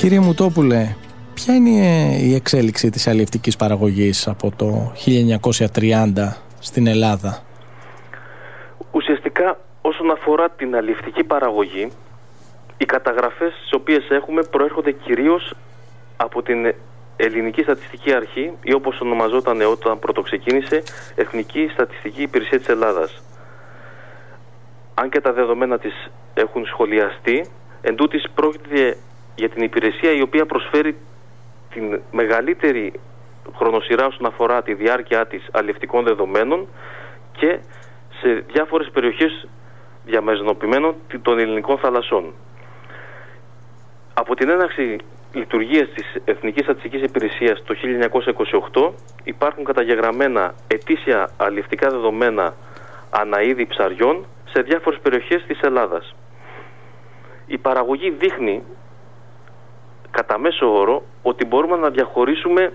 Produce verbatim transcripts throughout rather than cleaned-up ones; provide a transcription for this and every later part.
Κύριε Μουτόπουλε, ποια είναι η εξέλιξη της αλλιευτικής παραγωγής από το χίλια εννιακόσια τριάντα στην Ελλάδα? Ουσιαστικά, όσον αφορά την αλλιευτική παραγωγή, οι καταγραφές τις οποίες έχουμε προέρχονται κυρίως από την Ελληνική Στατιστική Αρχή, ή όπως ονομαζόταν όταν πρωτοξεκίνησε, Εθνική Στατιστική Υπηρεσία της Ελλάδας. Αν και τα δεδομένα της έχουν σχολιαστεί, εν τούτης πρόκειται για την υπηρεσία η οποία προσφέρει την μεγαλύτερη χρονοσυρά όσον αφορά τη διάρκεια της αλλιευτικών δεδομένων και σε διάφορες περιοχές διαμεζονοποιημένων των ελληνικών θαλασσών. Από την έναρξη λειτουργίας της Εθνικής Στατιστικής Υπηρεσίας το χίλια εννιακόσια είκοσι οκτώ υπάρχουν καταγεγραμμένα ετήσια αλλιευτικά δεδομένα αναείδη ψαριών σε διάφορες περιοχές της Ελλάδας. Η παραγωγή δείχνει κατά μέσο όρο ότι μπορούμε να διαχωρίσουμε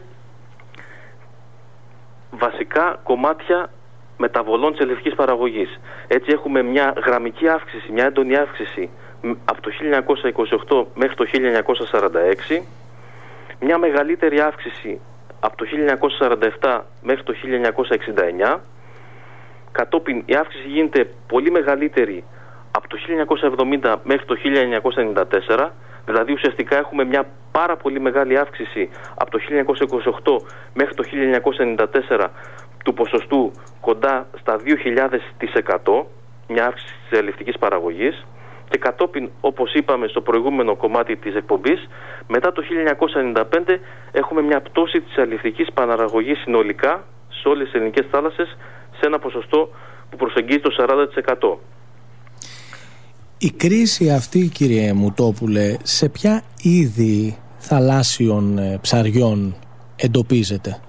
βασικά κομμάτια μεταβολών της αλλιευτικής παραγωγής. Έτσι έχουμε μια γραμμική αύξηση, μια έντονη αύξηση από το χίλια εννιακόσια είκοσι οκτώ μέχρι το χίλια εννιακόσια σαράντα έξι, μια μεγαλύτερη αύξηση από το χίλια εννιακόσια σαράντα επτά μέχρι το χίλια εννιακόσια εξήντα εννιά, κατόπιν η αύξηση γίνεται πολύ μεγαλύτερη από το χίλια εννιακόσια εβδομήντα μέχρι το χίλια εννιακόσια ενενήντα τέσσερα, δηλαδή ουσιαστικά έχουμε μια πάρα πολύ μεγάλη αύξηση από το χίλια εννιακόσια είκοσι οκτώ μέχρι το χίλια εννιακόσια ενενήντα τέσσερα του ποσοστού κοντά στα δύο χιλιάδες τοις εκατό, μια αύξηση της αλλιευτικής παραγωγής, και κατόπιν, όπως είπαμε στο προηγούμενο κομμάτι της εκπομπής, μετά το χίλια εννιακόσια ενενήντα πέντε έχουμε μια πτώση της αλλιευτικής παραγωγής συνολικά σε όλες τις ελληνικές θάλασσες σε ένα ποσοστό που προσεγγίζει το σαράντα τοις εκατό. Η κρίση αυτή, κύριε Μουτόπουλε, σε ποια είδη θαλάσσιων ψαριών εντοπίζεται?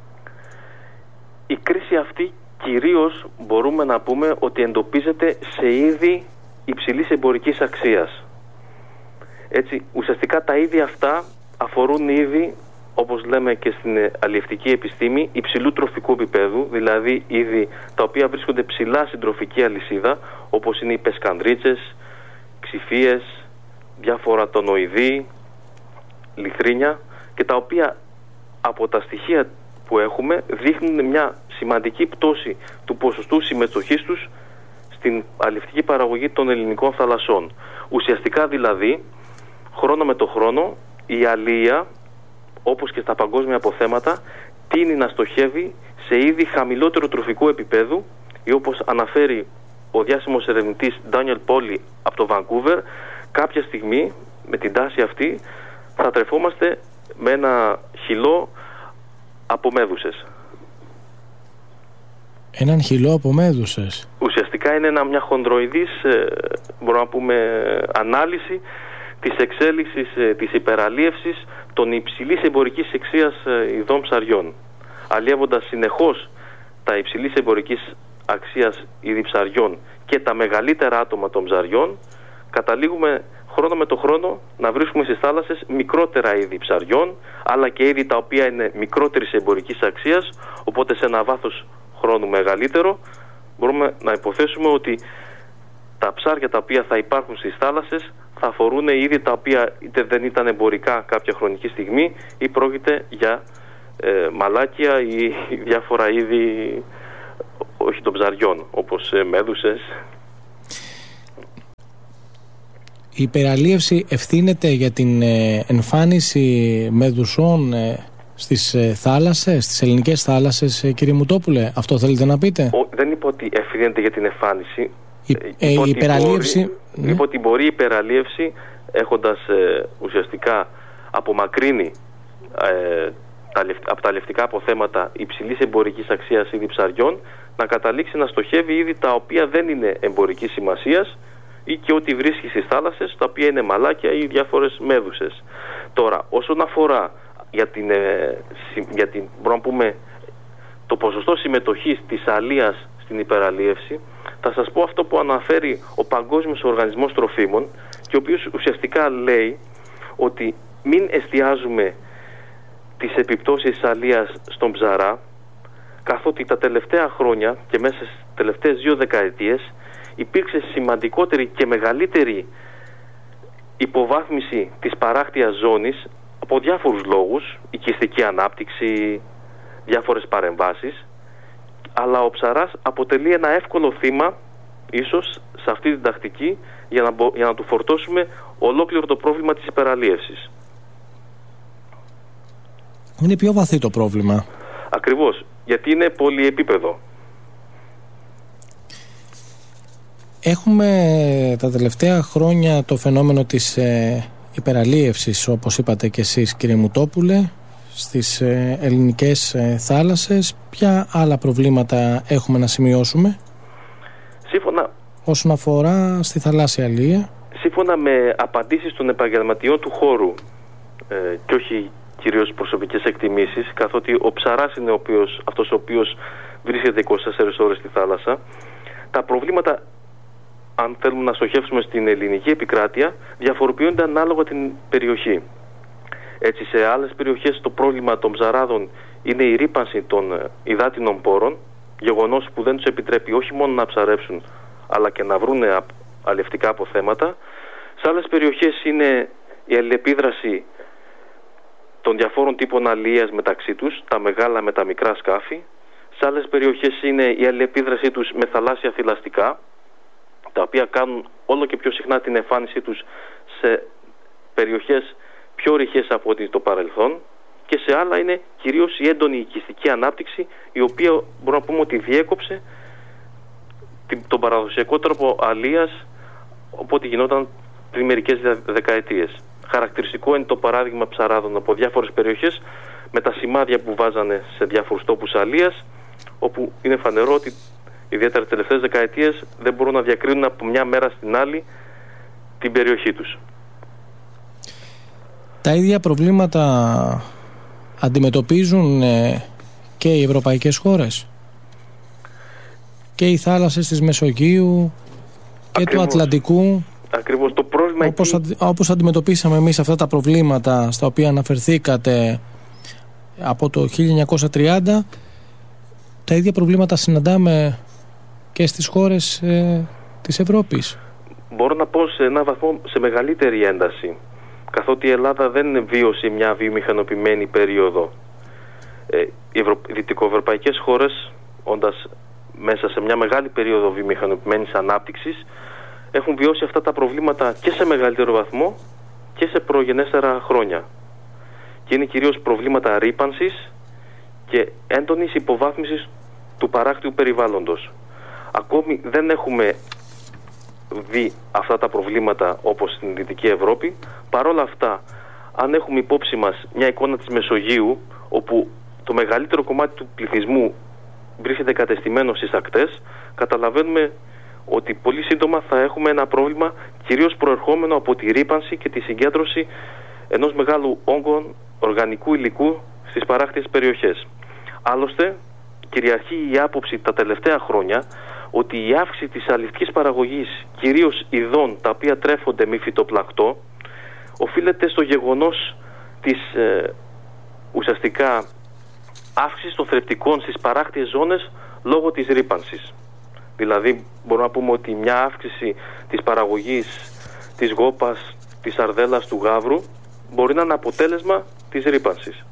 Η κρίση αυτή κυρίως μπορούμε να πούμε ότι εντοπίζεται σε είδη υψηλής εμπορικής αξίας. Έτσι, ουσιαστικά τα είδη αυτά αφορούν είδη, όπως λέμε και στην αλλιευτική επιστήμη, υψηλού τροφικού επίπεδου, δηλαδή είδη τα οποία βρίσκονται ψηλά στην τροφική αλυσίδα, όπως είναι οι πεσκανδρίτσες, ξυφίες, διάφορα τονοειδή, λιθρίνια, και τα οποία από τα στοιχεία που έχουμε δείχνουν μια σημαντική πτώση του ποσοστού συμμετοχής τους στην αλλιευτική παραγωγή των ελληνικών θαλασσών. Ουσιαστικά δηλαδή, χρόνο με το χρόνο, η αλία, όπως και στα παγκόσμια αποθέματα, τείνει να στοχεύει σε είδη χαμηλότερου τροφικού επίπεδου, ή όπως αναφέρει ο διάσημος ερευνητής Ντάνιελ Πόλι από το Βανκούβερ, κάποια στιγμή με την τάση αυτή θα τρεφόμαστε με ένα χυλό από μέδουσες. Έναν χυλό από μέδουσες. Ουσιαστικά είναι ένα, μια χονδροειδής, ε, μπορούμε να πούμε, ανάλυση της εξέλιξης ε, της υπεραλίευσης των υψηλής εμπορικής αξίας ε, ειδών ψαριών. Αλλιεύοντας συνεχώς τα υψηλής εμπορικής αξίας είδη ψαριών και τα μεγαλύτερα άτομα των ψαριών, καταλήγουμε χρόνο με το χρόνο να βρίσκουμε στις θάλασσες μικρότερα είδη ψαριών, αλλά και είδη τα οποία είναι μικρότερης εμπορικής αξίας, οπότε σε ένα βάθος χρόνου μεγαλύτερο μπορούμε να υποθέσουμε ότι τα ψάρια τα οποία θα υπάρχουν στις θάλασσες θα αφορούν είδη τα οποία είτε δεν ήταν εμπορικά κάποια χρονική στιγμή ή πρόκειται για ε, μαλάκια ή διάφορα είδη όχι των ψαριών, όπως ε, μέδουσες. Η υπεραλίευση ευθύνεται για την ε, εμφάνιση μεδουσών ε, στις ε, θάλασσες, στις ελληνικές θάλασσες, ε, κύριε Μουτόπουλε? Αυτό θέλετε να πείτε? Ο, δεν είπα ότι ευθύνεται για την εμφάνιση. Η, ε, η υπεραλίευση... Μπορεί, ναι. Είπα ότι μπορεί η υπεραλίευση, έχοντας ε, ουσιαστικά απομακρύνει ε, τα, από τα αλλιευτικά αποθέματα υψηλής εμπορικής αξίας είδη ψαριών, να καταλήξει να στοχεύει είδη τα οποία δεν είναι εμπορικής σημασίας ή και ό,τι βρίσκει στις θάλασσες, τα οποία είναι μαλάκια ή διάφορες μέδουσες. Τώρα, όσον αφορά για την, ε, για την μπορούμε να πούμε, το ποσοστό συμμετοχής της αλίας στην υπεραλίευση, θα σας πω αυτό που αναφέρει ο Παγκόσμιος Οργανισμός Τροφίμων, και ο οποίος ουσιαστικά λέει ότι μην εστιάζουμε τις επιπτώσεις της αλίας στον ψαρά, καθότι τα τελευταία χρόνια και μέσα στις τελευταίες δύο δεκαετίες υπήρξε σημαντικότερη και μεγαλύτερη υποβάθμιση της παράκτιας ζώνης από διάφορους λόγους, οικιστική ανάπτυξη, διάφορες παρεμβάσεις, αλλά ο ψαράς αποτελεί ένα εύκολο θύμα ίσως σε αυτή την τακτική για να, για να του φορτώσουμε ολόκληρο το πρόβλημα της υπεραλίευσης. Είναι πιο βαθύ το πρόβλημα. Ακριβώς, γιατί είναι πολυεπίπεδο. Έχουμε τα τελευταία χρόνια το φαινόμενο της ε, υπεραλίευσης, όπως είπατε και εσείς κύριε Μουτόπουλε, στις ε, ελληνικές ε, θάλασσες. Ποια άλλα προβλήματα έχουμε να σημειώσουμε Σύμφωνα, όσον αφορά στη θαλάσσια αλία? Σύμφωνα με απαντήσεις των επαγγελματιών του χώρου ε, και όχι κυρίως προσωπικές εκτιμήσεις, καθότι ο ψαράς είναι ο οποίος, αυτός ο οποίος βρίσκεται είκοσι τέσσερις ώρες στη θάλασσα, τα προβλήματα, αν θέλουμε να στοχεύσουμε στην ελληνική επικράτεια, διαφοροποιούνται ανάλογα την περιοχή. Έτσι, σε άλλες περιοχές το πρόβλημα των ψαράδων είναι η ρύπανση των υδάτινων πόρων, γεγονός που δεν τους επιτρέπει όχι μόνο να ψαρέψουν, αλλά και να βρουν αλλιευτικά αποθέματα. Σε άλλες περιοχές είναι η αλληλεπίδραση των διαφόρων τύπων αλίας μεταξύ τους, τα μεγάλα με τα μικρά σκάφη. Σε άλλες περιοχές είναι η αλληλεπίδρασή τους με θαλάσσια θηλαστικά, τα οποία κάνουν όλο και πιο συχνά την εμφάνισή τους σε περιοχές πιο ρηχές από ό,τι το παρελθόν, και σε άλλα είναι κυρίως η έντονη οικιστική ανάπτυξη, η οποία μπορούμε να πούμε ότι διέκοψε τον παραδοσιακό τρόπο αλίας οπότε γινόταν πριν μερικές δεκαετίες. Χαρακτηριστικό είναι το παράδειγμα ψαράδων από διάφορες περιοχές με τα σημάδια που βάζανε σε διάφορους τόπους αλίας, όπου είναι φανερό ότι ιδιαίτερα τις τελευταίες δεκαετίες δεν μπορούν να διακρίνουν από μια μέρα στην άλλη την περιοχή τους. Τα ίδια προβλήματα αντιμετωπίζουν ε, και οι ευρωπαϊκές χώρες και οι θάλασσες της Μεσογείου και Ακριβώς. του Ατλαντικού. Ακριβώς το πρόβλημα όπως, εκεί... αντι, όπως αντιμετωπίσαμε εμείς αυτά τα προβλήματα στα οποία αναφερθήκατε από το χίλια εννιακόσια τριάντα, τα ίδια προβλήματα συναντάμε και στις χώρες ε, της Ευρώπης. Μπορώ να πω σε έναν βαθμό σε μεγαλύτερη ένταση, καθότι η Ελλάδα δεν βίωσε μια βιομηχανοποιημένη περίοδο. Ε, οι Ευρω... δυτικοευρωπαϊκές χώρες, όντας μέσα σε μια μεγάλη περίοδο βιομηχανοποιημένης ανάπτυξης, έχουν βιώσει αυτά τα προβλήματα και σε μεγαλύτερο βαθμό και σε προγενέστερα χρόνια. Και είναι κυρίως προβλήματα ρύπανσης και έντονης υποβάθμισης του παράκτιου περιβάλλοντος. Ακόμη δεν έχουμε δει αυτά τα προβλήματα όπως στην Δυτική Ευρώπη. Παρ' όλα αυτά, αν έχουμε υπόψη μας μια εικόνα της Μεσογείου, όπου το μεγαλύτερο κομμάτι του πληθυσμού βρίσκεται κατεστημένο στις ακτές, καταλαβαίνουμε ότι πολύ σύντομα θα έχουμε ένα πρόβλημα κυρίως προερχόμενο από τη ρύπανση και τη συγκέντρωση ενός μεγάλου όγκου οργανικού υλικού στις παράκτιες περιοχές. Άλλωστε, κυριαρχεί η άποψη τα τελευταία χρόνια ότι η αύξηση της αληφτικής παραγωγής, κυρίως ειδών τα οποία τρέφονται με φυτοπλακτό, οφείλεται στο γεγονός της ε, ουσιαστικά αύξησης των θρεπτικών στις παράκτιες ζώνες λόγω της ρύπανσης. Δηλαδή μπορούμε να πούμε ότι μια αύξηση της παραγωγής της γόπας, της σαρδέλας, του γάβρου μπορεί να είναι αποτέλεσμα της ρύπανσης.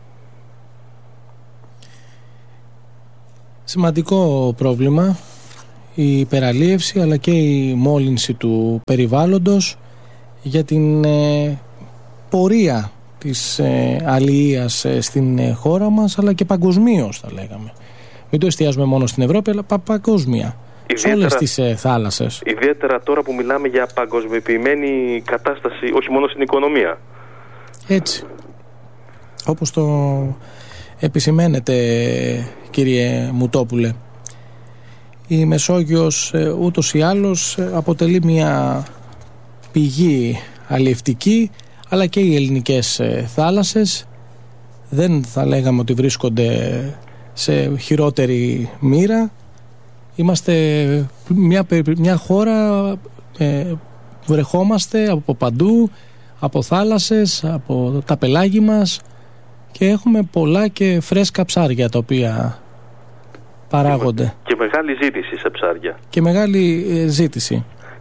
Σημαντικό πρόβλημα η υπεραλίευση αλλά και η μόλυνση του περιβάλλοντος για την ε, πορεία της ε, αλληλείας ε, στην ε, χώρα μας, αλλά και παγκοσμίως θα λέγαμε. Μην το εστιάζουμε μόνο στην Ευρώπη, αλλά πα, παγκόσμια. Σε όλες τις ε, θάλασσες. Ιδιαίτερα τώρα που μιλάμε για παγκοσμιοποιημένη κατάσταση, όχι μόνο στην οικονομία. Έτσι. Όπως το επισημαίνετε, κύριε Μουτόπουλε, η Μεσόγειος ε, ούτως ή άλλως ε, αποτελεί μια πηγή αλλιευτική, αλλά και οι ελληνικές ε, θάλασσες δεν θα λέγαμε ότι βρίσκονται σε χειρότερη μοίρα. Είμαστε μια, μια χώρα ε, βρεχόμαστε από παντού, από θάλασσες, από τα πελάγη μας, και έχουμε πολλά και φρέσκα ψάρια τα οποία παράγονται. Και, και μεγάλη ζήτηση σε ψάρια. Και μεγάλη ε, ζήτηση. Και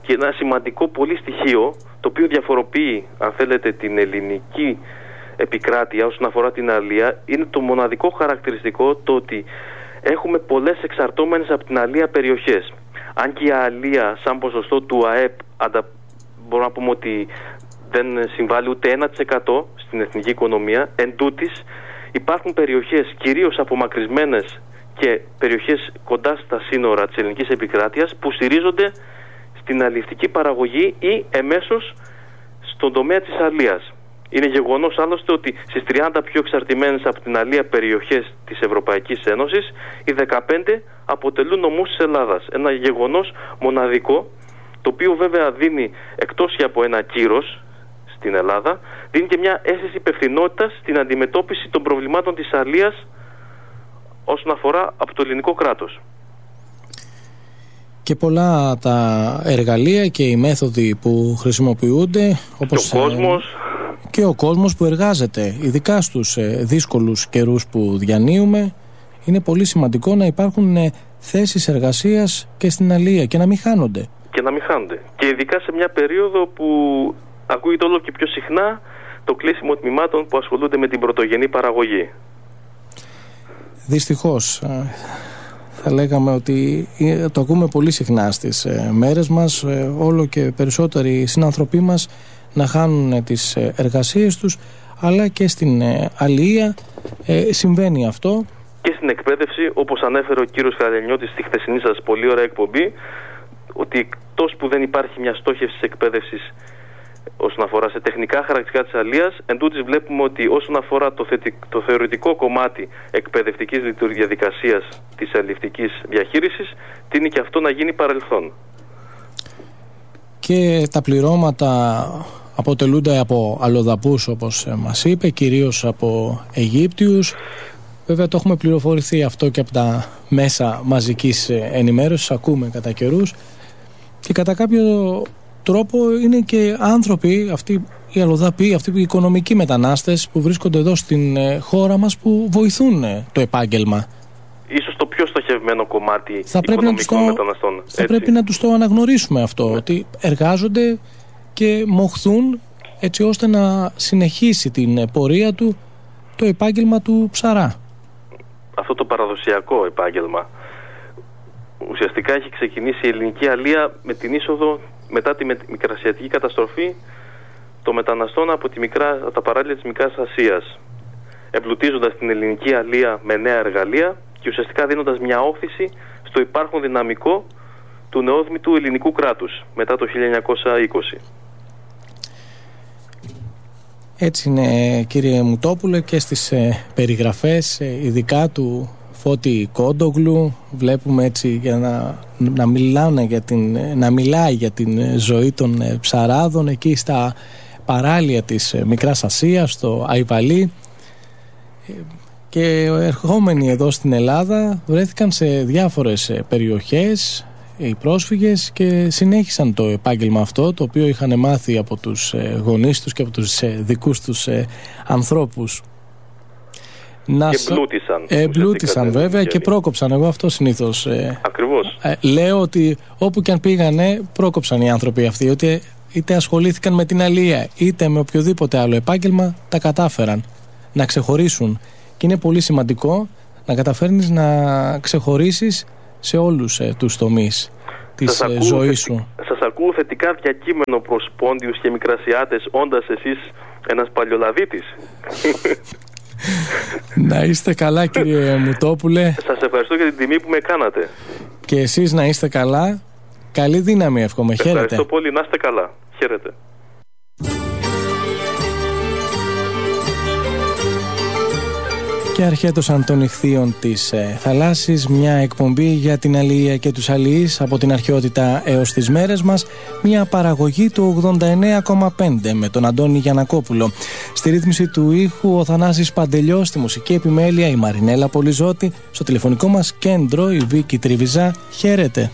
Και ένα σημαντικό πολύ στοιχείο, το οποίο διαφοροποιεί, αν θέλετε, την ελληνική επικράτεια όσον αφορά την αλία, είναι το μοναδικό χαρακτηριστικό το ότι έχουμε πολλές εξαρτώμενες από την αλία περιοχές. Αν και η αλία σαν ποσοστό του ΑΕΠ αντα... μπορούμε να πούμε ότι δεν συμβάλλει ούτε ένα τοις εκατό στην εθνική οικονομία, εν τούτης υπάρχουν περιοχές κυρίως απομακρυσμένες και περιοχές κοντά στα σύνορα της ελληνικής επικράτειας που στηρίζονται στην αλιευτική παραγωγή ή εμέσως στον τομέα της αλίας. Είναι γεγονός άλλωστε ότι στις τριάντα πιο εξαρτημένες από την αλία περιοχές της Ευρωπαϊκής Ένωσης, οι δεκαπέντε αποτελούν νομούς της Ελλάδας. Ένα γεγονός μοναδικό, το οποίο βέβαια δίνει, εκτός και από ένα κύρος στην Ελλάδα, δίνει και μια αίσθηση υπευθυνότητας στην αντιμετώπιση των προβλημάτων της αλίας όσον αφορά από το ελληνικό κράτος. Και πολλά τα εργαλεία και οι μέθοδοι που χρησιμοποιούνται, όπως και ο κόσμος, και ο κόσμος που εργάζεται, ειδικά στους δύσκολους καιρούς που διανύουμε, είναι πολύ σημαντικό να υπάρχουν θέσεις εργασίας και στην αλία και να μην χάνονται. Και να μην χάνονται. Και ειδικά σε μια περίοδο που ακούγεται όλο και πιο συχνά το κλείσιμο τμήματων που ασχολούνται με την πρωτογενή παραγωγή. Δυστυχώς. Θα λέγαμε ότι το ακούμε πολύ συχνά στις μέρες μας, όλο και περισσότεροι συνανθρωποί μας να χάνουν τις εργασίες τους, αλλά και στην αλία ε, συμβαίνει αυτό. Και στην εκπαίδευση, όπως ανέφερε ο κύριος Χαραλιανιώτης στη χθεσινή σας πολύ ωραία εκπομπή, ότι εκτός που δεν υπάρχει μια στόχευση της εκπαίδευσης όσον αφορά σε τεχνικά χαρακτηριστικά της αλίας, εν τούτης βλέπουμε ότι όσον αφορά το, θετι... το θεωρητικό κομμάτι εκπαιδευτικής διαδικασίας της αλλιευτικής διαχείρισης, τείνει και αυτό να γίνει παρελθόν. Και τα πληρώματα αποτελούνται από αλλοδαπούς, όπως μας είπε, κυρίως από Αιγύπτιους. Βέβαια το έχουμε πληροφορηθεί αυτό και από τα μέσα μαζικής ενημέρωσης, ακούμε κατά καιρούς, και κατά κάποιο τρόπο είναι και άνθρωποι, αυτοί οι αλλοδαποί, αυτοί οι οικονομικοί μετανάστες που βρίσκονται εδώ στην χώρα μας, που βοηθούν το επάγγελμα. Ίσως το πιο στοχευμένο κομμάτι θα οικονομικών το, μεταναστών. Θα έτσι. πρέπει να τους το αναγνωρίσουμε αυτό, ναι. Ότι εργάζονται και μοχθούν έτσι ώστε να συνεχίσει την πορεία του το επάγγελμα του ψαρά. Αυτό το παραδοσιακό επάγγελμα. Ουσιαστικά έχει ξεκινήσει η ελληνική αλία με την είσοδο μετά τη μικρασιατική καταστροφή των μεταναστών από, τη μικρά, από τα παράλια της Μικράς Ασίας, εμπλουτίζοντας την ελληνική αλία με νέα εργαλεία και ουσιαστικά δίνοντας μια όθηση στο υπάρχον δυναμικό του νεόδμητου ελληνικού κράτους μετά το χίλια εννιακόσια είκοσι. Έτσι είναι, κύριε Μουτόπουλε, και στις ε, περιγραφές ε, ειδικά του Φώτη Κόντογλου βλέπουμε έτσι για να, να, μιλάνε για την, να μιλάει για την ζωή των ε, ψαράδων εκεί στα παράλια της ε, Μικράς Ασίας, στο Αϊβαλί, ε, και ερχόμενοι εδώ στην Ελλάδα βρέθηκαν σε διάφορες ε, περιοχές οι πρόσφυγες και συνέχισαν το επάγγελμα αυτό, το οποίο είχαν μάθει από τους ε, γονείς τους και από τους ε, δικούς τους ε, ανθρώπους. Να και εμπλούτησαν. Εμπλούτησαν βέβαια και πρόκοψαν. Εγώ αυτό συνήθως ε, Ακριβώς. Ε, λέω ότι όπου και αν πήγανε πρόκοψαν οι άνθρωποι αυτοί, ότι είτε ασχολήθηκαν με την αλία είτε με οποιοδήποτε άλλο επάγγελμα, τα κατάφεραν να ξεχωρίσουν. Και είναι πολύ σημαντικό να καταφέρνεις να ξεχωρίσεις σε όλους ε, τους τομείς της ε, ζωής σου. Σας ακούω θετικά διακείμενο προς Πόντιους και Μικρασιάτες, όντας εσείς ένας παλιολαδίτης. Να είστε καλά, κύριε Μουτόπουλε. Σας ευχαριστώ για την τιμή που με κάνατε. Και εσείς να είστε καλά. Καλή δύναμη εύχομαι. Χαίρετε. Ευχαριστώ πολύ, να είστε καλά. Χαίρετε. Και αρχέτωσαν των ηχθείων της ε, θαλάσσης, μια εκπομπή για την αλληλεία και τους αλληλείς από την αρχαιότητα έως τις μέρες μας, μια παραγωγή του ογδόντα εννέα κόμμα πέντε με τον Αντώνη Γιαννακόπουλο. Στη ρύθμιση του ήχου ο Θανάσης Παντελιός, στη μουσική επιμέλεια η Μαρινέλα Πολυζώτη, στο τηλεφωνικό μας κέντρο η Βίκη Τριβιζά. Χαίρετε.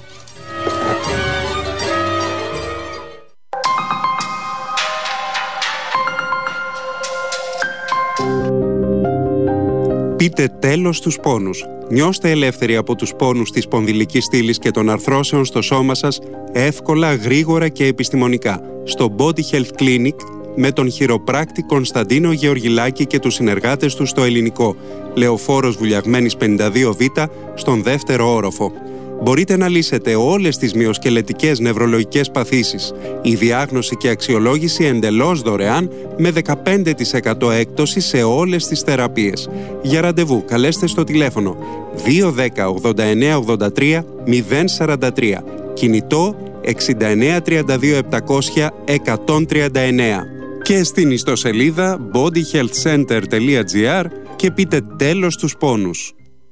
Πείτε τέλος στους πόνους. Νιώστε ελεύθεροι από τους πόνους της σπονδυλικής στήλης και των αρθρώσεων στο σώμα σας εύκολα, γρήγορα και επιστημονικά. Στο Body Health Clinic με τον χειροπράκτη Κωνσταντίνο Γεωργιλάκη και τους συνεργάτες του στο Ελληνικό, Λεωφόρος Βουλιαγμένης πενήντα δύο Β, στον δεύτερο όροφο. Μπορείτε να λύσετε όλες τις μυοσκελετικές νευρολογικές παθήσεις. Η διάγνωση και αξιολόγηση εντελώς δωρεάν με δεκαπέντε τοις εκατό έκπτωση σε όλες τις θεραπείες. Για ραντεβού καλέστε στο τηλέφωνο δύο ένα μηδέν ογδόντα εννέα ογδόντα τρία μηδέν σαράντα τρία, κινητό εξήντα εννέα τριάντα δύο επτακόσια εκατόν τριάντα εννέα και στην ιστοσελίδα body health center τελεία gr και πείτε τέλος στους πόνους.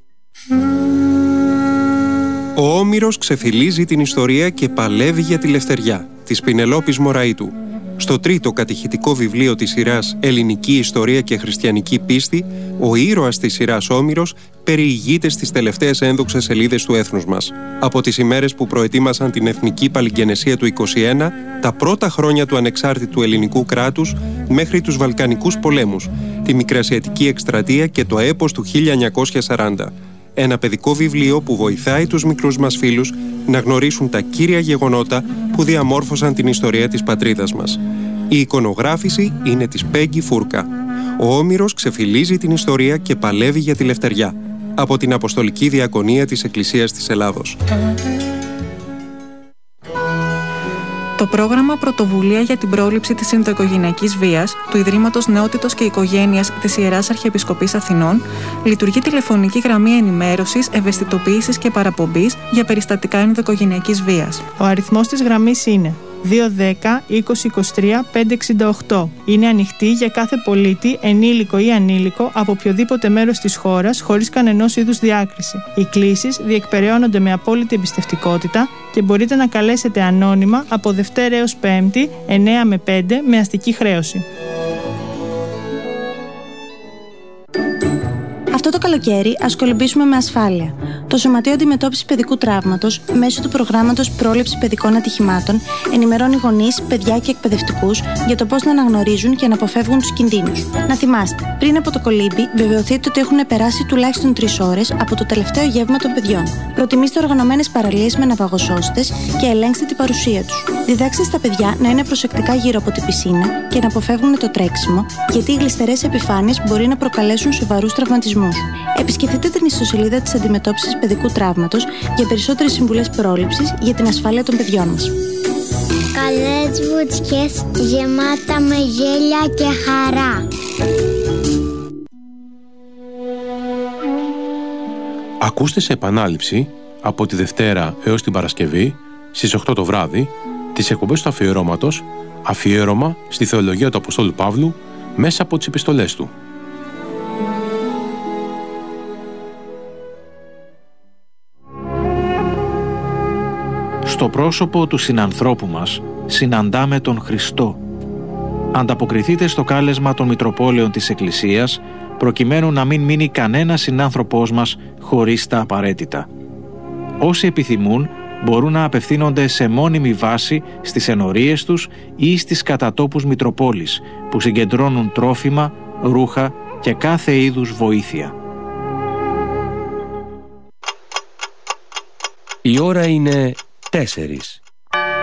Ο Όμηρος ξεφυλίζει την ιστορία και παλεύει για τη λευτεριά της Πινελόπης Μωραΐτου. Στο τρίτο κατηχητικό βιβλίο της σειράς «Ελληνική Ιστορία και Χριστιανική Πίστη», ο ήρωας της σειράς Όμηρος περιηγείται στις τελευταίες ένδοξες σελίδες του έθνους μας. Από τις ημέρες που προετοίμασαν την εθνική παλιγγενεσία του είκοσι ένα, τα πρώτα χρόνια του ανεξάρτητου ελληνικού κράτους, μέχρι τους Βαλκανικούς πολέμους, τη Μικρασιατική εκστρατεία και το έπος του χίλια εννιακόσια σαράντα. Ένα παιδικό βιβλίο που βοηθάει τους μικρούς μας φίλους να γνωρίσουν τα κύρια γεγονότα που διαμόρφωσαν την ιστορία της πατρίδας μας. Η εικονογράφηση είναι της Πέγγι Φούρκα. Ο Όμηρος ξεφυλίζει την ιστορία και παλεύει για τη λευτεριά. Από την Αποστολική Διακονία της Εκκλησίας της Ελλάδος. Το πρόγραμμα Πρωτοβουλία για την πρόληψη της ενδοοικογενειακής βίας του Ιδρύματος Νεότητος και Οικογένειας της Ιεράς Αρχιεπισκοπής Αθηνών λειτουργεί τηλεφωνική γραμμή ενημέρωσης, ευαισθητοποίησης και παραπομπής για περιστατικά ενδοοικογενειακής βίας. Ο αριθμός της γραμμής είναι δύο ένα μηδέν είκοσι είκοσι τρία πεντακόσια εξήντα οκτώ. Είναι ανοιχτή για κάθε πολίτη, ενήλικο ή ανήλικο, από οποιοδήποτε μέρος της χώρας, χωρίς κανενός είδους διάκριση. Οι κλήσεις διεκπεραιώνονται με απόλυτη εμπιστευτικότητα και μπορείτε να καλέσετε ανώνυμα από Δευτέρα έως Πέμπτη, εννέα με πέντε, με αστική χρέωση. Αυτό το καλοκαίρι ας κολυμπήσουμε με ασφάλεια. Το Σωματείο Αντιμετώπισης Παιδικού Τραύματος, μέσω του προγράμματος Πρόληψης Παιδικών Ατυχημάτων, ενημερώνει γονείς, παιδιά και εκπαιδευτικούς για το πώς να αναγνωρίζουν και να αποφεύγουν τους κινδύνους. Να θυμάστε, πριν από το κολύμπι, βεβαιωθείτε ότι έχουν περάσει τουλάχιστον τρεις ώρες από το τελευταίο γεύμα των παιδιών. Προτιμήστε οργανωμένες παραλίες με ναυαγοσώστες και ελέγξτε την παρουσία τους. Διδάξτε στα παιδιά να είναι προσεκτικά γύρω από την πισίνα και να αποφεύγουν το τρέξιμο, γιατί οι γλιστερές επιφάνειες μπορεί να προκαλέσουν σοβαρούς τραυματισμούς. Επισκεφτείτε την ιστοσελίδα της Αντιμετώπισης Παιδικού Τραύματος για περισσότερες συμβουλές πρόληψης για την ασφάλεια των παιδιών μας. Καλές βουτιές γεμάτα με γέλια και χαρά. Ακούστε σε επανάληψη από τη Δευτέρα έως την Παρασκευή στις οκτώ το βράδυ τις εκπομπές του αφιερώματος «Αφιέρωμα στη Θεολογία του Αποστόλου Παύλου» μέσα από τις επιστολές του. Στο πρόσωπο του συνανθρώπου μας συναντάμε τον Χριστό. Ανταποκριθείτε στο κάλεσμα των Μητροπόλεων της Εκκλησίας, προκειμένου να μην μείνει κανένας συνάνθρωπός μας χωρίς τα απαραίτητα. Όσοι επιθυμούν μπορούν να απευθύνονται σε μόνιμη βάση στις ενορίες τους ή στις κατατόπους Μητροπόλεις, που συγκεντρώνουν τρόφιμα, ρούχα και κάθε είδους βοήθεια. Η ώρα είναι τέσσερις.